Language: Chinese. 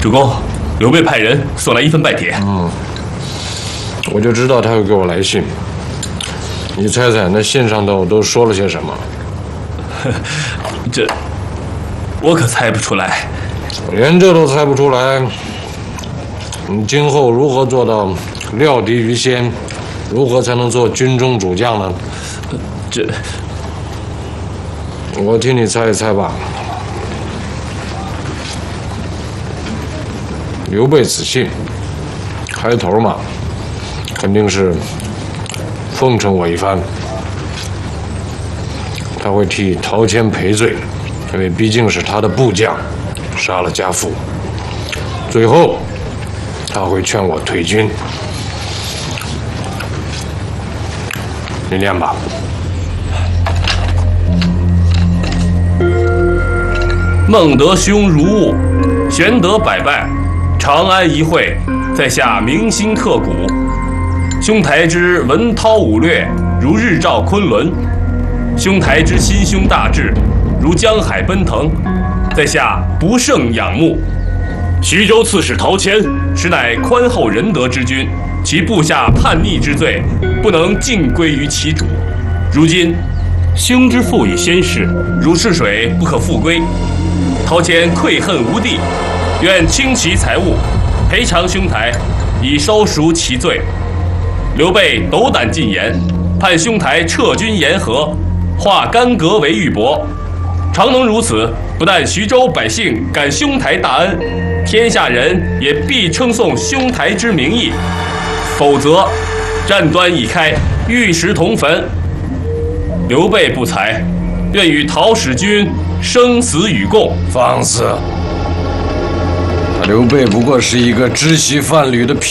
主公，刘备派人送来一份拜帖。 我就知道他会给我来信。你猜猜那信上头都说了些什么？ 这我可猜不出来。 连这都猜不出来，你今后如何做到料敌于先？如何才能做军中主将呢？ 这我替你猜一猜吧。刘备此信开头嘛，肯定是奉承我一番，他会替陶谦赔罪，因为毕竟是他的部将杀了家父。最后他会劝我退军。你念吧。 孟德兄如晤，玄德百拜，长安一会，在下明心刻骨。兄台之文韬武略，如日照昆仑；兄台之心胸大志，如江海奔腾，在下不胜仰慕。徐州刺史陶谦，实乃宽厚仁德之君，其部下叛逆之罪，不能尽归于其主。如今兄之父以先逝，如逝水不可复归。陶谦愧恨无地，愿倾其财物，赔偿兄台，以收赎其罪。刘备斗胆进言，盼兄台撤军言和，化干戈为玉帛。常能如此，不但徐州百姓感兄台大恩，天下人也必称颂兄台之名义。否则，战端已开，玉石同坟。刘备不才，愿与陶使君生死与共。 放肆！刘备不过是一个知悉贩履的